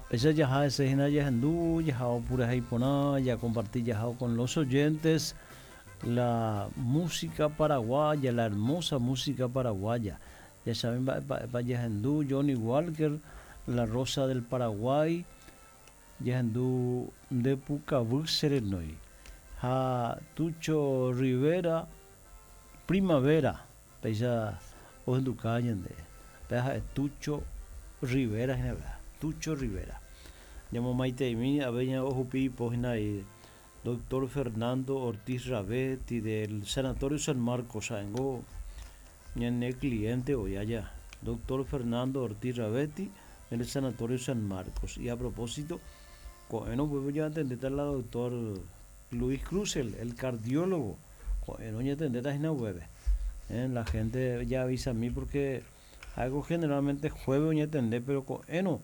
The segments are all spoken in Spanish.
Ella ya ese hina ya hindú, ya pura jaipona, ya compartí ya con los oyentes la música paraguaya, la hermosa música paraguaya. Ya saben, vaya hindú, Johnny Walker, La Rosa del Paraguay, ya hindú de Pucabú Serenoi. Ha Tucho Rivera, Primavera, ella o en tu calle, deja Tucho Rivera, Tucho Rivera. Llamo Maite y mi aveña ojupi pogina y doctor Fernando Ortiz Ravetti del Sanatorio San Marcos, Ango, ñane cliente hoy allá. Doctor Fernando Ortiz Ravetti en el Sanatorio San Marcos. Y a propósito, bueno, pues yo atendí a la doctor Luis Cruz, el cardiólogo. Bueno, ya atendí a la web. La gente ya avisa a mí porque hago generalmente jueves ya atendé, pero bueno,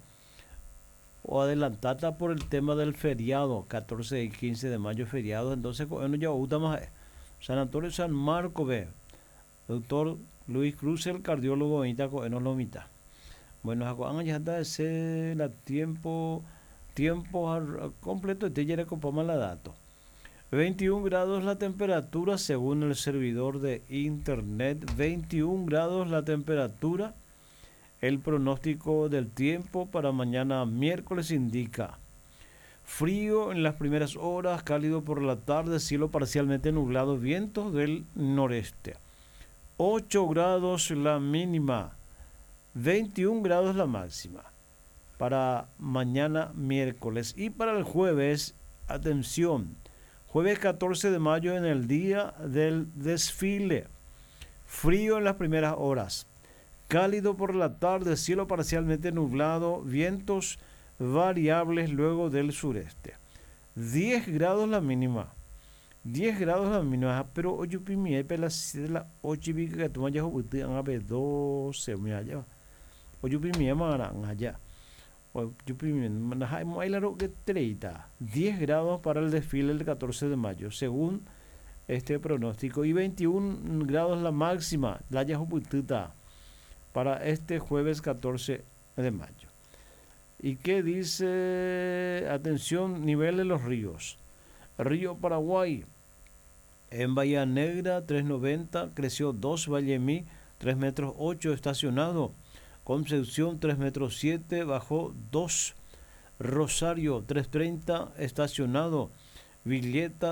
o adelantada por el tema del feriado, 14 y 15 de mayo feriado, entonces bueno, ya gusta más. San Antonio San Marco ve, doctor Luis Cruz, el cardiólogo, ahorita no lo mitad. Bueno, ya está ese la tiempo completo, te ya copamos la dato. 21 grados la temperatura según el servidor de internet, 21 grados la temperatura. El pronóstico del tiempo para mañana miércoles indica frío en las primeras horas, cálido por la tarde, cielo parcialmente nublado, vientos del noreste. 8 grados la mínima, 21 grados la máxima. Para mañana miércoles y para el jueves, atención, jueves 14 de mayo en el día del desfile. Frío en las primeras horas. Cálido por la tarde, cielo parcialmente nublado, vientos variables luego del sureste. 10 grados la mínima. 10 grados la mínima, pero hoy pimi hay pelas la 8 y que toma ya juguete a ver 12 me allá. Hoy pimi mara allá. Hoy pimi hay la que 30. 10 grados para el desfile del 14 de mayo, según este pronóstico, y 21 grados la máxima, la ya juguetita para este jueves 14 de mayo. ¿Y qué dice? Atención, nivel de los ríos. Río Paraguay, en Bahía Negra 390, creció 2, Vallemí 3 metros 8, estacionado. Concepción 3 metros 7, bajó 2. Rosario 330, estacionado. Villeta